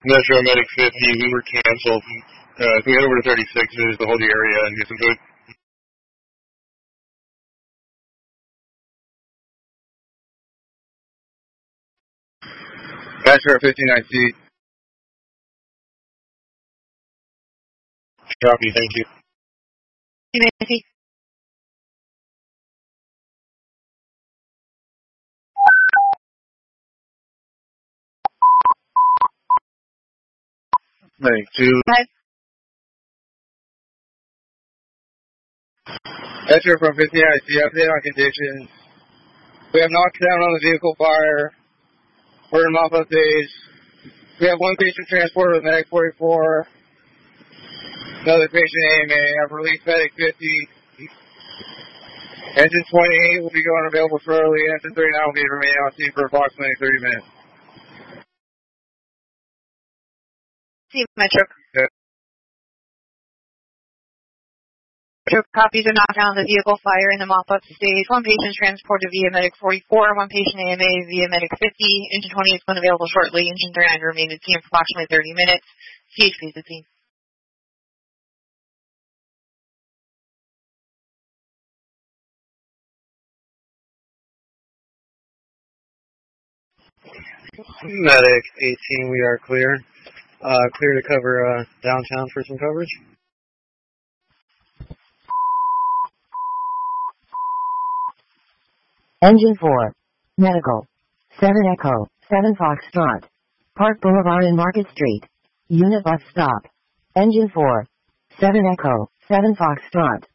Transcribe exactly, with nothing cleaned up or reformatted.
Metro Medic fifty, we were canceled. Uh, can we head over to thirty-six news to hold the area and get some food? Metro fifty-nine C. Copy, thank you. Nancy. Medic two. Five. Metro from fifty-nine C, update on conditions. We have knockdown on the vehicle fire. We're in mop-up stage. We have one patient transported with Medic forty-four. Another patient A M A. I've released Medic fifty. Engine twenty-eight will be going available shortly. Engine thirty-nine will be remaining on scene for approximately thirty minutes. See Metro. Okay. Metro copies are knocked down the vehicle fire in the mop-up stage. One patient transported via Medic forty-four. One patient A M A via Medic fifty. Engine twenty is going available shortly. Engine thirty-nine will remain at scene for approximately thirty minutes. C H P is at scene. Medic eighteen, we are clear. Uh, clear to cover uh, downtown for some coverage. Engine four. Medical. seven Echo, seven Foxtrot. Park Boulevard and Market Street. Unit bus stop. Engine four. seven Echo, seven Foxtrot.